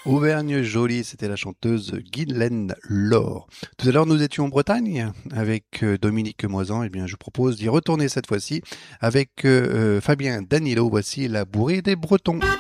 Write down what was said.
Auvergne Jolie, c'était la chanteuse Guylaine Laure. Tout à l'heure, nous étions en Bretagne avec Dominique Moisan. Eh bien, je propose d'y retourner cette fois-ci avec Fabien Danilo. Voici la bourrée des Bretons.